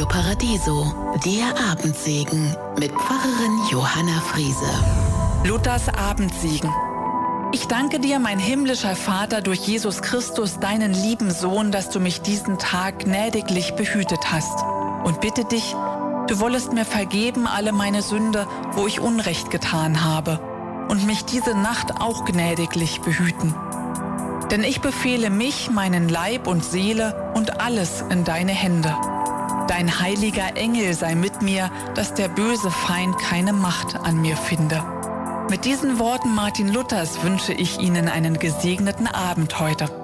Radio Paradiso, der Abendsegen mit Pfarrerin Johanna Friese. Luthers Abendsegen. Ich danke dir, mein himmlischer Vater, durch Jesus Christus, deinen lieben Sohn, dass du mich diesen Tag gnädiglich behütet hast. Und bitte dich, du wollest mir vergeben alle meine Sünde, wo ich Unrecht getan habe, und mich diese Nacht auch gnädiglich behüten. Denn ich befehle mich, meinen Leib und Seele und alles in deine Hände. Dein heiliger Engel sei mit mir, dass der böse Feind keine Macht an mir finde. Mit diesen Worten Martin Luthers wünsche ich Ihnen einen gesegneten Abend heute.